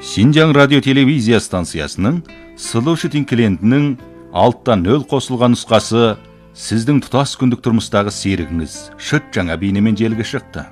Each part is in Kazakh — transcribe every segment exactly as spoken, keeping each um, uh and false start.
Шинжаң радио телевизия станциясының Слушатель клиентінің алттан нөл қосылған нұсқасы сіздің тұтас күндік тұрмыстағы серігіңіз шыт жаңа бейнемен желіге шықты.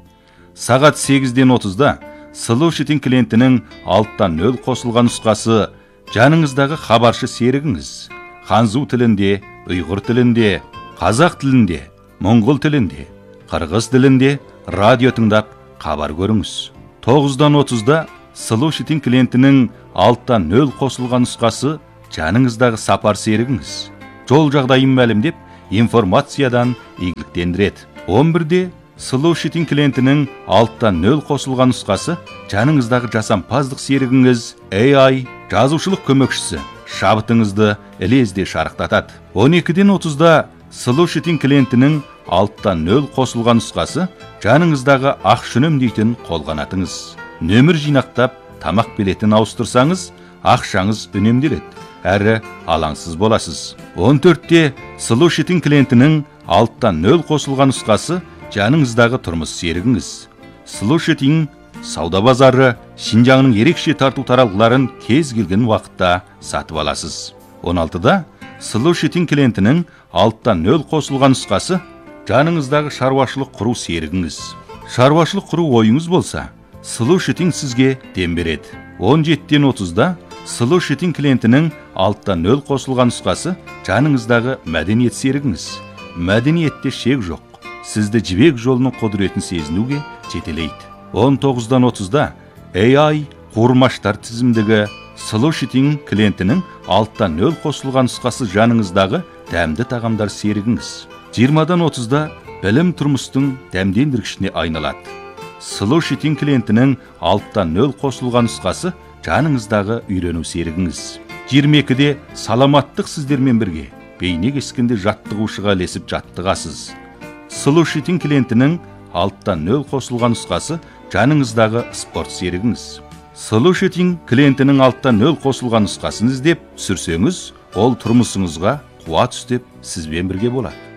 Сағат сегізден отызда Слушатель клиентінің алттан нөл қосылған нұсқасы жаныңыздағы хабаршы серігіңіз ханзу тілінде, ұйғыр тілінде, қазақ тілінде, моңғол тілінде, қырғыз тілінде радио тыңдап хабар көріңіз. тоғыздан отызда Слушатель клиентінің алттан нөл қосылған нұсқасы жаныңыздағы сапар серігіңіз жол жағдайын мәлімдеп информациядан игіліктендіреді. он бірде Слушатель клиентінің алттан нөл қосылған нұсқасы жаныңыздағы жасампаздық серігіңіз эй ай жазушылық көмекшісі шабытыңызды ілезде шарықтатады. он екіден отызда Слушатель клиентінің алттан нөл қосылған нұсқасы жаныңыздағы ақшүнім дейтін қолғанатыңыз. Нөмір жинақтап тамақ билетін ауыстырсаңыз ақшаңыз үнемделеді әрі алаңсыз боласыз. он төртте Слушатель клиентінің алттан нөл қосылған нұсқасы жаныңыздағы тұрмыс серігіңіз. Слушатель сауда базары Шинжаңның ерекше тарту таралғыларын кез келген уақытта сатып аласыз. он алтыда Слушатель клиентінің алттан нөл қосылған нұсқасы жаныңыздағы шаруашылық құру серігіңіз. Шаруашылық құру ойыңыз болса, Слушатель сізге дем береді. он жетіден отызда Слушатель клиентінің алттан нөл қосылған нұсқасы жаныңыздағы мәдениет серігіңіз. Мәдениетте шек жоқ. Сізді жібек жолының құдіретін сезінуге жетелейді. он тоғыздан отызда эй ай қуырмаштар тізімдегі Слушатель клиентінің алттан нөл қосылған нұсқасы жаныңыздағы дәмді тағамдар серігіңіз. жиырмадан отызда білім тұрмыстың дәмдендіргішіне айналады. Слушатель клиентінің алттан нөл қосылған нұсқасы жаныңыздағы үйрену серігіңіз. жиырма екіде саламаттық сіздермен бірге бейне кескенде жаттығушыға ілесіп жаттығасыз. Слушатель клиентінің алттан нөл қосылған нұсқасы жаныңыздағы спорт серігіңіз. Слушатель клиентінің алттан нөл қосылған нұсқасын іздеп түсірсеңіз, ол тұрмысыңызға қуат үстеп сізбен бірге болады.